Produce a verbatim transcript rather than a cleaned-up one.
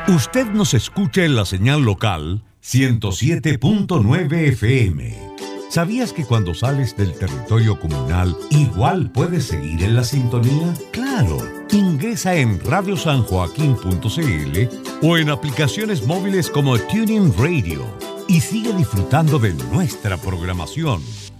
Usted nos escucha en la señal local ciento siete punto nueve F M. ¿Sabías que cuando sales del territorio comunal igual puedes seguir en la sintonía? ¡Claro! Ingresa en radio san joaquín punto c l o en aplicaciones móviles como TuneIn Radio y sigue disfrutando de nuestra programación.